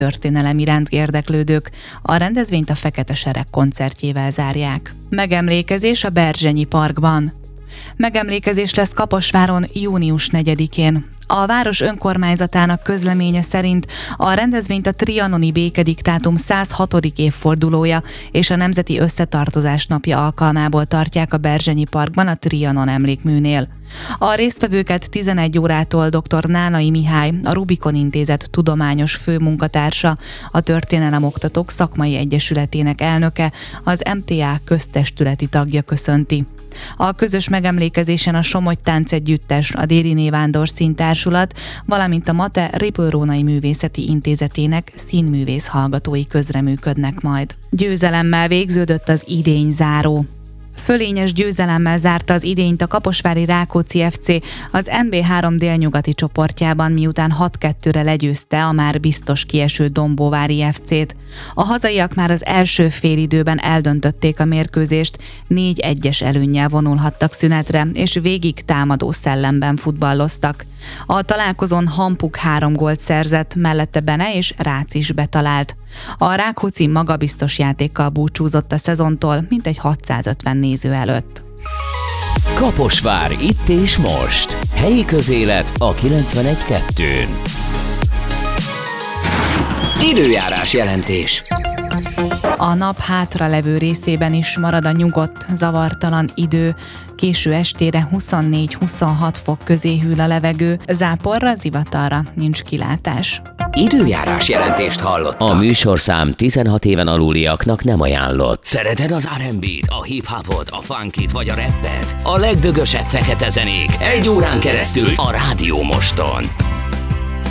történelem iránt érdeklődők. A rendezvényt a Fekete Sereg koncertjével zárják. Megemlékezés a Berzsenyi Parkban. Megemlékezés lesz Kaposváron június 4-én. A város önkormányzatának közleménye szerint a rendezvényt a trianoni békediktátum 106. évfordulója és a Nemzeti Összetartozás napja alkalmából tartják a Berzsenyi Parkban a Trianon emlékműnél. A résztvevőket 11 órától dr. Nálai Mihály, a Rubikon Intézet tudományos főmunkatársa, a Történelemoktatók Szakmai Egyesületének elnöke, az MTA köztestületi tagja köszönti. A közös megemlékezésen a Somogy Táncegyüttes, a Déri Vándor Színtársulat, valamint a MATE Ripőrónai Művészeti Intézetének színművész hallgatói közreműködnek majd. Győzelemmel végződött az idényzáró. Fölényes győzelemmel zárta az idényt a kaposvári Rákóczi FC az NB3 délnyugati csoportjában, miután 6-2-re legyőzte a már biztos kieső Dombóvári FC-t. A hazaiak már az első félidőben eldöntötték a mérkőzést, 4-1-es előnnyel vonulhattak szünetre, és végig támadó szellemben futballoztak. A találkozón Hampuk 3 gólt szerzett, mellette Bene és Rácz is betalált. A Rákóczi magabiztos játékkal búcsúzott a szezontól, mintegy 650 néző előtt. Kaposvár, itt és most. Helyi közélet a 91.2-n. Időjárás jelentés. A nap hátralevő részében is marad a nyugodt, zavartalan idő. Késő estére 24-26 fok közé hűl a levegő, záporra, zivatarra nincs kilátás. Időjárás jelentést hallottak. A műsorszám 16 éven aluliaknak nem ajánlott. Szereted az R&B-t, a hip-hopot, a funkit vagy a rappet? A legdögösebb fekete zenék 1 órán keresztül a Rádió Moston.